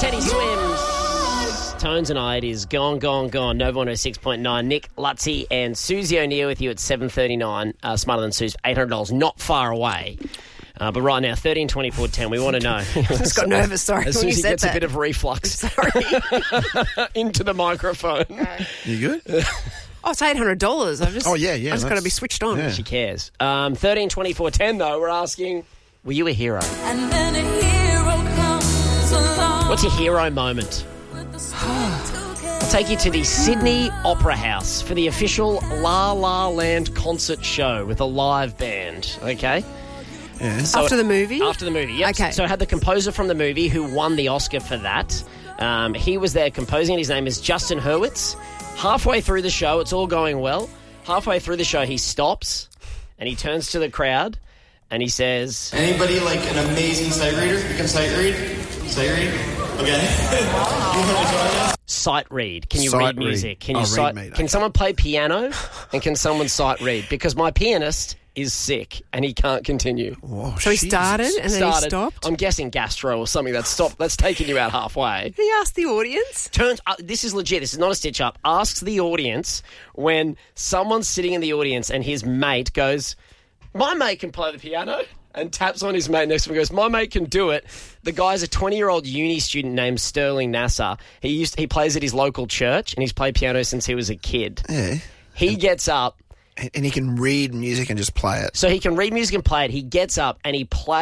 Teddy Swims. Tones and I, it is Gone, Gone, Gone. Nova 106.9. Nick, Lutzy and Susie O'Neill with you at 7:39. Smarter Than Sue's $800. Not far away. But right now, 13, 24, 10, we want to know. I just got nervous, sorry, As when soon you as he said gets that. a bit of reflux Sorry. into the microphone. You good? Oh, it's $800. I've just, Oh, yeah, I just got to that's- be switched on. yeah. She cares. 13, 24, 10, though, we're asking, were you a hero? And then a hero comes along. What's your hero moment? I'll take you to the Sydney Opera House for the official La La Land concert show with a live band, okay? Yeah. So After the movie? After the movie, yep. Okay. So I had the composer from the movie who won the Oscar for that. He was there composing, and his name is Justin Hurwitz. Halfway through the show, it's all going well. Halfway through the show, he stops, and he turns to the crowd, and he says... Anybody like an amazing sight reader? You can sight read? Sight read? Okay. You want to join us? Sight read. Can you Sight read read. music? Can you Oh, read, sight? mate, Can okay. someone play piano? And can someone sight read? Because my pianist is sick and he can't continue. Whoa, So he Jesus. started and then he stopped? I'm guessing gastro or something that's stopped. That's taken you out halfway. He asked the audience. Turns. This is legit. This is not a stitch up. Asks the audience when someone's sitting in the audience and his mate goes, "My mate can play the piano." And taps on his mate next to him and goes, "My mate can do it." The guy's a 20-year-old uni student named Sterling Nasser. He plays at his local church, and he's played piano since he was a kid. Yeah. He gets up, And he can read music and just play it. so he can read music and play it. He gets up and he plays